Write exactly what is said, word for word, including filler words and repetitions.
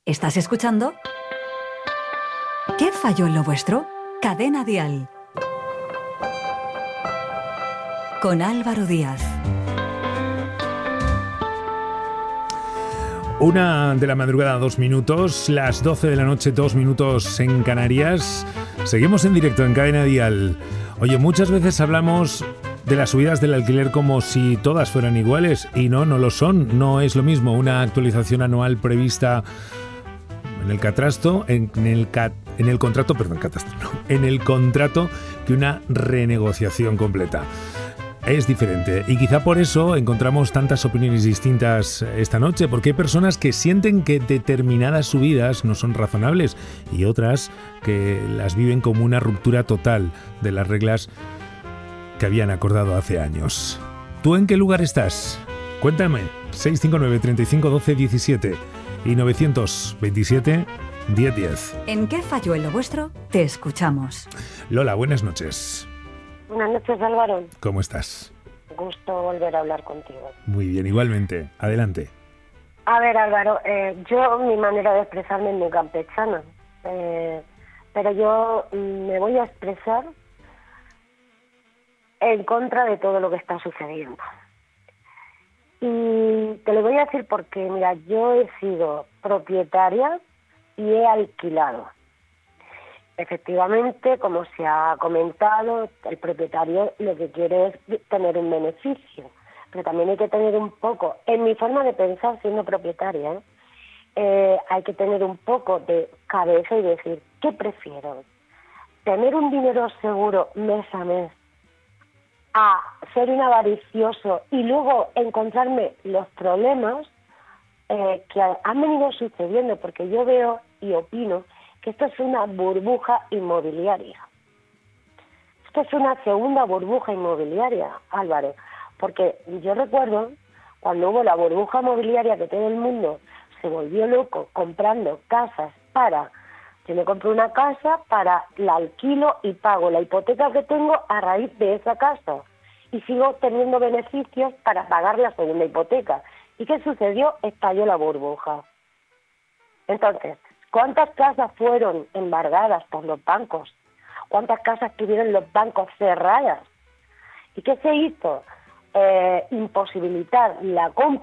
¿Estás escuchando? ¿Qué falló en lo vuestro? Cadena Dial. Con Álvaro Díaz. Una de la madrugada, dos minutos, las doce de la noche, dos minutos en Canarias. Seguimos en directo en Cadena Dial. Oye, muchas veces hablamos de las subidas del alquiler como si todas fueran iguales, y no, no lo son. No es lo mismo una actualización anual prevista en el catastro, en el cat, en el contrato, perdón, catastro, no, en el contrato, que una renegociación completa. Es diferente, y quizá por eso encontramos tantas opiniones distintas esta noche, porque hay personas que sienten que determinadas subidas no son razonables y otras que las viven como una ruptura total de las reglas que habían acordado hace años. ¿Tú en qué lugar estás? Cuéntame. seis cinco nueve, treinta y cinco, doce, diecisiete y novecientos veintisiete, diez diez. ¿En qué falló en lo vuestro? Te escuchamos. Lola, buenas noches. Buenas noches, Álvaro. ¿Cómo estás? Gusto volver a hablar contigo. Muy bien, igualmente. Adelante. A ver, Álvaro, eh, yo, mi manera de expresarme es muy campechana, eh, pero yo mm, me voy a expresar en contra de todo lo que está sucediendo. Y te lo voy a decir porque, mira, yo he sido propietaria y he alquilado. Efectivamente, como se ha comentado, el propietario lo que quiere es tener un beneficio, pero también hay que tener un poco, en mi forma de pensar siendo propietaria, ¿eh? Eh, hay que tener un poco de cabeza y decir, ¿qué prefiero? ¿Tener un dinero seguro mes a mes a ser un avaricioso y luego encontrarme los problemas eh, que han venido sucediendo? Porque yo veo y opino que esto es una burbuja inmobiliaria. Esto es una segunda burbuja inmobiliaria, Álvaro, porque yo recuerdo cuando hubo la burbuja inmobiliaria que todo el mundo se volvió loco comprando casas para, yo me compré una casa para la alquilo y pago la hipoteca que tengo a raíz de esa casa y sigo teniendo beneficios para pagar la segunda hipoteca. ¿Y qué sucedió? Estalló la burbuja. Entonces, ¿cuántas casas fueron embargadas por los bancos? ¿Cuántas casas tuvieron los bancos cerradas? ¿Y qué se hizo? Eh, imposibilitar la compra